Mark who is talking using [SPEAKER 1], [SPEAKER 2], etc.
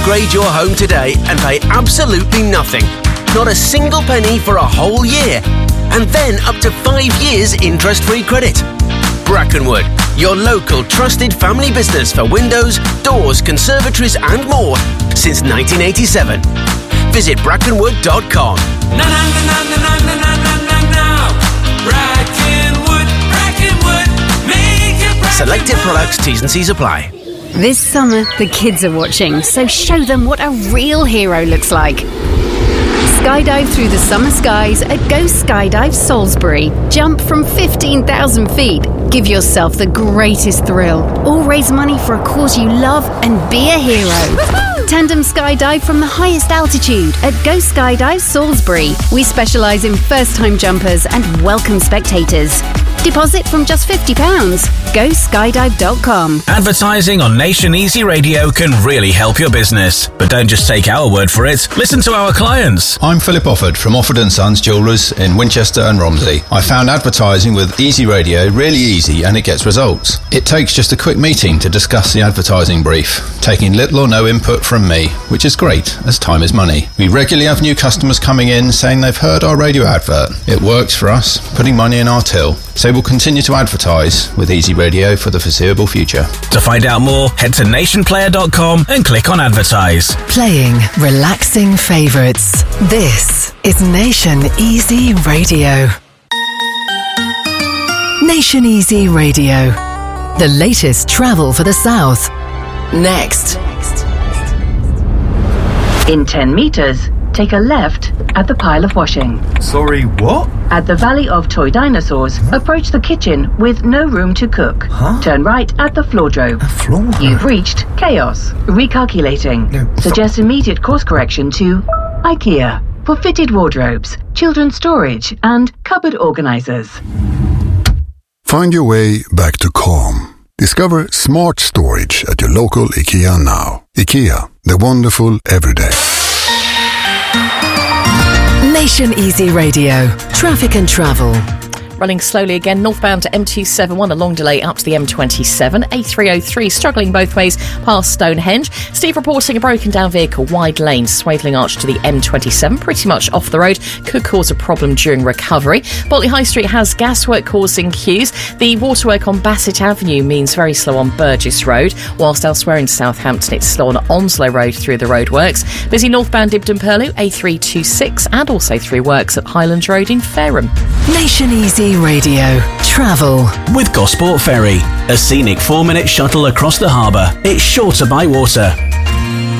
[SPEAKER 1] upgrade your home today and pay absolutely nothing. Not a single penny for a whole year. And then up to 5 years interest-free credit. Brackenwood, your local trusted family business for windows, doors, conservatories and more since 1987. Visit brackenwood.com. Brackenwood, make it Selected products, T's and C's apply.
[SPEAKER 2] This summer, the kids are watching, so show them what a real hero looks like. Skydive through the summer skies at Go Skydive Salisbury. Jump from 15,000 feet. Give yourself the greatest thrill. Or raise money for a cause you love and be a hero. Woo-hoo! Tandem skydive from the highest altitude at Go Skydive Salisbury. We specialise in first-time jumpers and welcome spectators. Deposit from just £50. GoSkydive.com.
[SPEAKER 3] Advertising on Nation Easy Radio can really help your business. But don't just take our word for it. Listen to our clients.
[SPEAKER 4] I'm Philip Offord from Offord & Sons Jewellers in Winchester and Romsey. I found advertising with Easy Radio really easy and it gets results. It takes just a quick meeting to discuss the advertising brief, taking little or no input from me, which is great as time is money. We regularly have new customers coming in saying they've heard our radio advert. It works for us, putting money in our till. So we'll continue to advertise with Easy Radio for the foreseeable future.
[SPEAKER 3] To find out more, head to nationplayer.com and click on advertise.
[SPEAKER 5] Playing relaxing favourites. This is Nation Easy Radio. Nation Easy Radio. The latest travel for the South. Next.
[SPEAKER 6] In 10 metres, take a left at the pile of washing.
[SPEAKER 7] Sorry, what?
[SPEAKER 6] At the Valley of Toy Dinosaurs, approach the kitchen with no room to cook.
[SPEAKER 7] Huh?
[SPEAKER 6] Turn right at the floordrobe.
[SPEAKER 7] Floordrobe?
[SPEAKER 6] You've reached Chaos. Recalculating.
[SPEAKER 7] No,
[SPEAKER 6] Suggest immediate course correction to IKEA for fitted wardrobes, children's storage and cupboard organisers.
[SPEAKER 8] Find your way back to calm. Discover smart storage at your local IKEA now. IKEA, the wonderful everyday.
[SPEAKER 5] Nation Easy Radio. Traffic and travel.
[SPEAKER 9] Running slowly again, northbound to M271, a long delay up to the M27. A303 struggling both ways past Stonehenge. Steve reporting a broken down vehicle, wide lane, Swaithling Arch to the M27, pretty much off the road. Could cause a problem during recovery. Botley High Street has gaswork causing queues. The waterwork on Bassett Avenue means very slow on Burgess Road, whilst elsewhere in Southampton it's slow on Onslow Road through the roadworks. Busy northbound Ibden Purlieu, A326, and also through works at Highland Road in Fareham.
[SPEAKER 5] Nation Easy Radio. Travel
[SPEAKER 3] with Gosport Ferry, a scenic 4-minute shuttle across the harbour. It's shorter by water.